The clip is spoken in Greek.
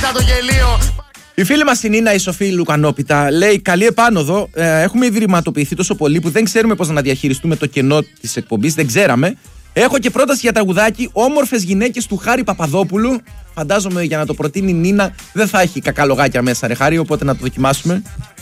σαν το γελίο. Η φίλη μας η Νίνα, η Σοφή Λουκανόπιτα, λέει: καλή επάνωδο. Έχουμε ιδρυματοποιηθεί τόσο πολύ που δεν ξέρουμε πώς να διαχειριστούμε το κενό της εκπομπής. Δεν ξέραμε. Έχω και πρόταση για τραγουδάκι. Όμορφες γυναίκες του Χάρη Παπαδόπουλου. Φαντάζομαι για να το προτείνει η Νίνα δεν θα έχει κακά λογάκια μέσα, ρε Χάρη, οπότε να το δοκιμάσουμε.